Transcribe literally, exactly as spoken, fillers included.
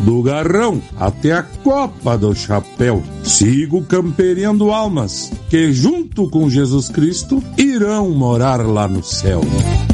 do Garrão até a Copa do Chapéu. Sigo camperiando almas que, junto com Jesus Cristo, irão morar lá no céu.